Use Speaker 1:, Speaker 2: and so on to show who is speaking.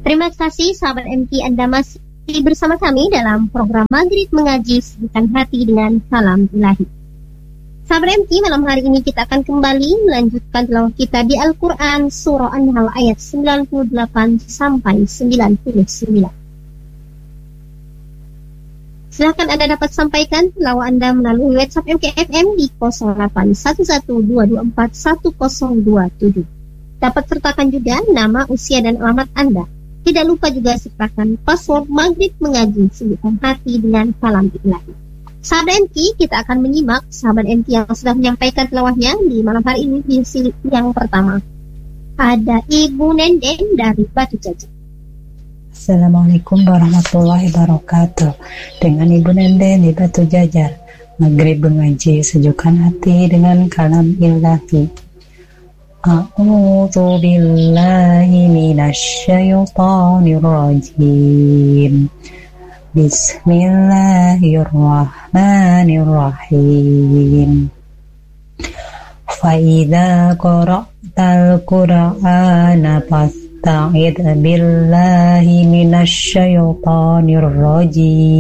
Speaker 1: Terima kasih sahabat MT, Anda masih bersama kami dalam program Maghrib Mengaji Sejukan Hati dengan Kalam Ilahi. Sahabat MT, malam hari ini kita akan kembali melanjutkan tilawah kita di Al-Quran Surah An-Nahl ayat 98 sampai 99. Silahkan Anda dapat sampaikan tilawah Anda melalui WhatsApp MKFM di 081122410027. Dapat sertakan juga nama, usia, dan alamat Anda. Tidak lupa juga sertakan password Maghrib Mengaji Sejukan Hati dengan Kalam Ilahi. Sahabat MT, kita akan menyimak sahabat MT yang sudah menyampaikan tilawahnya di malam hari ini di sili yang pertama. Ada Ibu Nenden dari Batu Jajar.
Speaker 2: Assalamualaikum warahmatullahi wabarakatuh. Dengan Ibu Nenden di Batu Jajar. Maghrib Mengaji Sejukan Hati dengan Kalam Ilahi. A'udzu billahi minasyaitonir rajim. Bismillahirrahmanirrahim. Fa-idza qara'tal Qur'ana fasta'idz billahi minasyaitonir rajim.